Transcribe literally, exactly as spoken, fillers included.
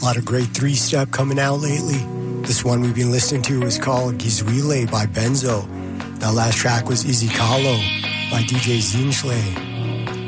A lot of great three-step coming out lately. This one we've been listening to is called Gizwile by Benzo. That last track was Izikalo by D J Zinsley.